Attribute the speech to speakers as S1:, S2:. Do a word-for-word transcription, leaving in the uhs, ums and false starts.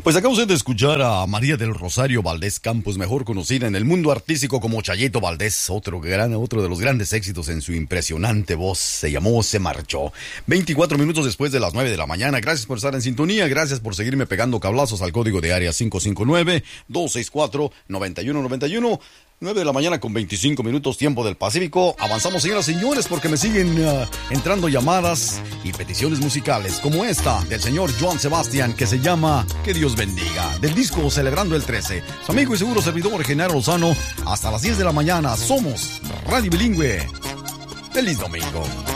S1: Pues acabamos de escuchar a María del Rosario Valdés Campos, mejor conocida en el mundo artístico como Chayito Valdés, otro gran, otro de los grandes éxitos en su impresionante voz. Se llamó Se Marchó. veinticuatro minutos después de las nueve de la mañana. Gracias por estar en sintonía, gracias por seguirme pegando cablazos al código de área cinco cinco nueve, dos seis cuatro, nueve uno nueve uno. nueve de la mañana con veinticinco minutos, tiempo del Pacífico. Avanzamos, señoras y señores, porque me siguen uh, entrando llamadas y peticiones musicales, como esta del señor Joan Sebastián, que se llama Que Dios Bendiga, del disco Celebrando el trece. Su amigo y seguro servidor Genaro Lozano, hasta las diez de la mañana. Somos Radio Bilingüe. ¡Feliz domingo!